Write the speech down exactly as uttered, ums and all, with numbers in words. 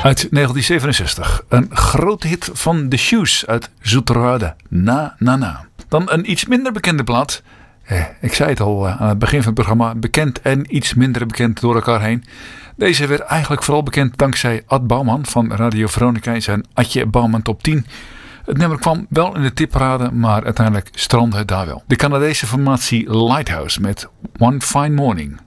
Uit negentien zevenenzestig. Een grote hit van The Shoes uit Zoeterwoude. Na, na, na. Dan een iets minder bekende plaat. Eh, ik zei het al aan het begin van het programma. Bekend en iets minder bekend door elkaar heen. Deze werd eigenlijk vooral bekend dankzij Ad Bouwman van Radio Veronica in zijn Adje Bouwman Top tien. Het nummer kwam wel in de tipparade, maar uiteindelijk strandde het daar wel. De Canadese formatie Lighthouse met One Fine Morning.